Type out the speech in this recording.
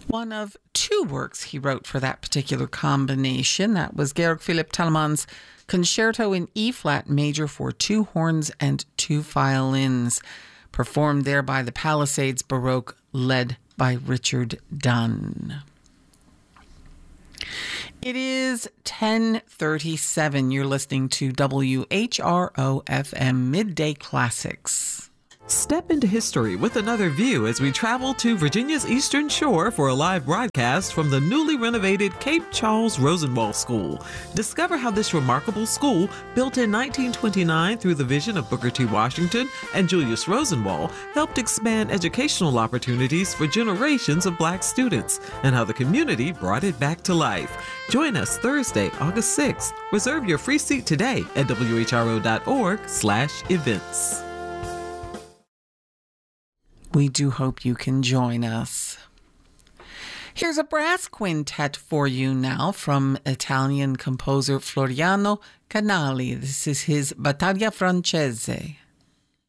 one of two works he wrote for that particular combination. That was Georg Philipp Telemann's Concerto in E-flat major for two horns and two violins, performed there by the Palisades Baroque, led by Richard Dunn. It is 10:37. You're listening to WHRO FM Midday Classics. Step into history with another view as we travel to Virginia's Eastern Shore for a live broadcast from the newly renovated Cape Charles Rosenwald School. Discover how this remarkable school, built in 1929 through the vision of Booker T. Washington and Julius Rosenwald, helped expand educational opportunities for generations of Black students, and how the community brought it back to life. Join us Thursday, August 6th. Reserve your free seat today at whro.org/events. We do hope you can join us. Here's a brass quintet for you now from Italian composer Floriano Canali. This is his Battaglia Francese.